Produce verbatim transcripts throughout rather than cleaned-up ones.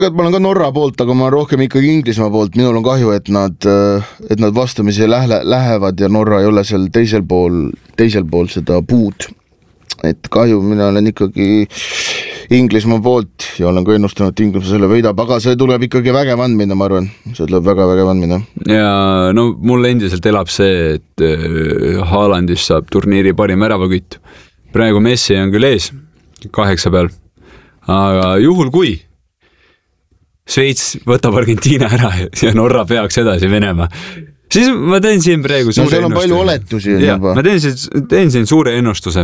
ma olen ka Norra poolt, aga ma rohkem ikkagi Inglismaa poolt. Minul on kahju, et nad, et nad vastamisi lähe, lähevad ja Norra ei ole seal teisel pool, teisel pool seda puud. Et kahju, mina olen ikkagi Inglismaa poolt ja olen ka ennustanud, et Inglismaa selle võidab, aga see tuleb ikkagi vägev andmine, ma arvan. See tuleb väga vägev andmine. Ja no mul endiselt elab see, et Haalandist saab turniiri parim äravakütt. Praegu Messi on küll ees kaheksa peal, aga juhul kui Šveits võtab Argentiina ära ja Norra peaks edasi Venemaa, siis ma teen siin praegu suure no, seal on ennustuse. Palju oletusi. Ja, ma teen siin, teen siin suure ennustuse.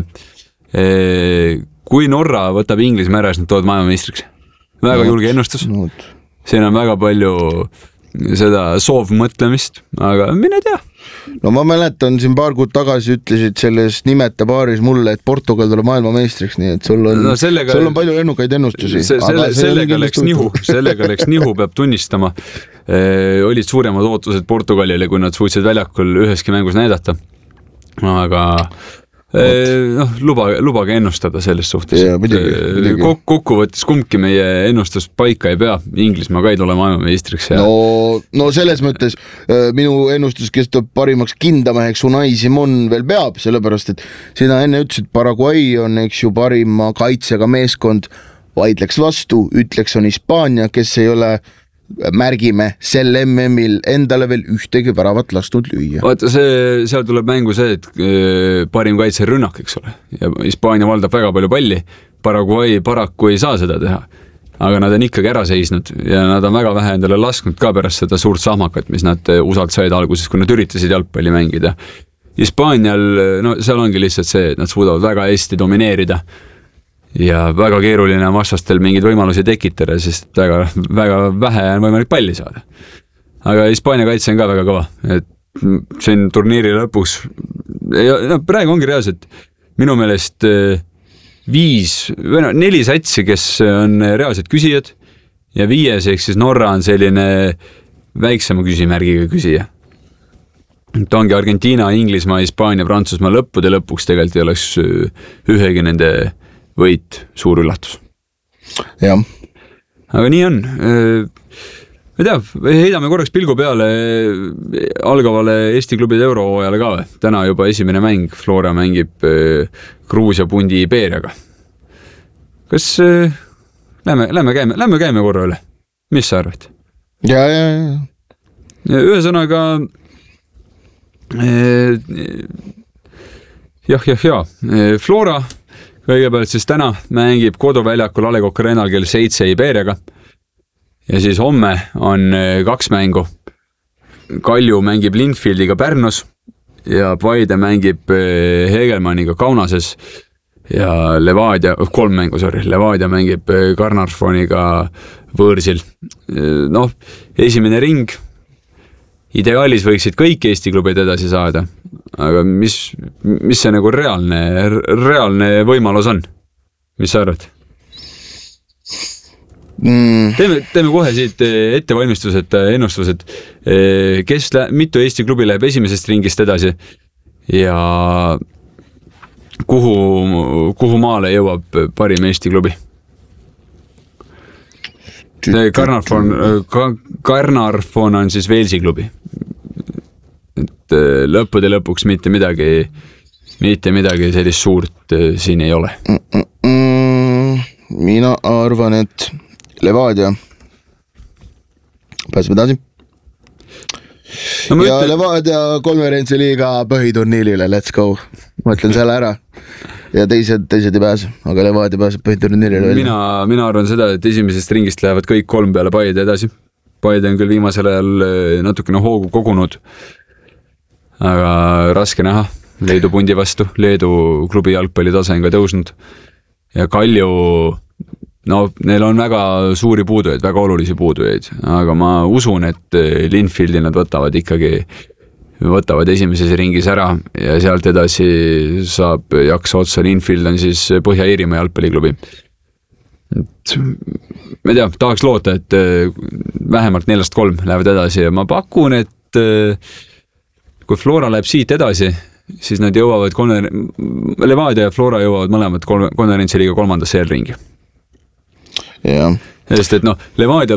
Kui Norra võtab Inglismaa ära, siis nad tood maailmameistriks. Väga no, julge ennustus. No. Siin on väga palju seda soovmõtlemist, aga mine tea. No ma mäletan, siin paar kuud tagasi ütlesid selles nimeta paaris mulle, et Portugal tuleb maailmameistriks, nii et sul on, no sellega, sul on palju lennukaid ennustusi. Se, selle, sellega läks nihu, sellega läks nihu, peab tunnistama. E, olid suuremad ootused Portugalile, kui nad suutsid väljakul üheski mängus näidata. Aga e, noh, luba, lubage ennustada selles suhtes. Ja, midagi, midagi. Kok, kokkuvõttes kumbki meie ennustus paika ei pea. Inglismaa ka ei tule maailmameistriks. Ja... No, no selles mõttes minu ennustus, kes tuleb parimaks kindameheks Unai Simon veel peab, sellepärast, et sina enne ütlesid, Paraguay on eks ju parima kaitsega meeskond, vaidleks vastu, ütleks on Hispaania, kes ei ole märgime sel M M-il endale veel ühtegi väravat lastud lüüa. Vaata, see, seal tuleb mängu see, et parim kaitse rünnak, eks ole. Ja Hispaania valdab väga palju palli. Paraguay paraku ei saa seda teha. Aga nad on ikkagi ära seisnud ja nad on väga vähe endale lasknud ka pärast seda suurt sahmakat, mis nad usalt said alguses, kui nad üritasid jalgpalli mängida. Hispaanial, no seal ongi lihtsalt see, et nad suudavad väga hästi domineerida. Ja väga keeruline on vastastel mingeid võimalusi tekitada, sest väga, väga vähe on võimalik palli saada. Aga Hispaania kaitse on ka väga kõva. Et siin turniiri lõpuks, no, praegu ongi reaalselt minu meelest viis, või no, neli satsi, kes on reaalselt küsijad ja viies, ehk siis Norra on selline väiksema küsimärgiga küsija. Et ongi Argentiina, Inglismaa, Hispaania, Prantsusmaa lõppude lõpuks tegelikult ei oleks ühegi nende võit, suur üllatus. Jah. Aga nii on. Ma tea, heidame korraks pilgu peale algavale Eesti klubide eurohooajale ka. Täna juba esimene mäng, Flora mängib Gruusia pundi Iberiaga. Kas lähme, lähme, käime, lähme käime korra üle? Mis sa arvad? Ja, ja, ja. Ühesõnaga jah, jah, jah. Flora kõigepealt siis täna mängib koduväljakul A Le Coq Arena'l kell seitse Iberiaga ja siis homme on kaks mängu. Kalju mängib Linfieldiga Pärnus ja Paide mängib Hegelmanniga Kaunases ja Levadia, kolm mängu, sorry, Levadia mängib Karnarfoniga Võõrsil. Noh, esimene ring, ideaalis võiksid kõik Eesti klubid edasi saada, aga mis, mis see nagu reaalne, reaalne võimalus on? Mis sa arvad? Mm. Teeme, teeme kohe siit ettevalmistused, ennustused, kes lä- mitu Eesti klubi läheb esimesest ringist edasi ja kuhu, kuhu maale jõuab parim Eesti klubi? Karnarfon, Karnarfon on siis Velsi klubi. Et lõppude lõpuks mitte midagi, mitte midagi sellist suurt siin ei ole. Mina arvan, et Levadia pääseb edasi. No, ja ütlen... Levadia konverentsiliiga põhiturniirile, let's go. Ma ütlen selle ära. Ja teised, teised ei pääse, aga Levadia pääseb põhiturniirile. Mina, mina arvan seda, et esimesest ringist lähevad kõik kolm peale Paide edasi. Paide on küll viimasel ajal natukene hoogu kogunud, aga raske näha Leedu pundi vastu. Leedu klubi jalgpalli tase on ka tõusnud. Ja Kalju, no neil on väga suuri puudujaid, väga olulisi puudujaid, aga ma usun, et Linfieldi nad võtavad ikkagi võtavad esimeses ringis ära ja sealt edasi saab jaksa otsa. Linfield on siis Põhja-Iirimaa jalgpalliklubi. Ma ei tea, tahaks loota, et vähemalt neljast kolm lähevad edasi ja ma pakun, et kui Flora läheb siit edasi, siis nad jõuavad konver... Levadia ja Flora jõuavad mõlemad konverentsiliiga kolmandasse eelringi. Ja. sest et noh, Levadial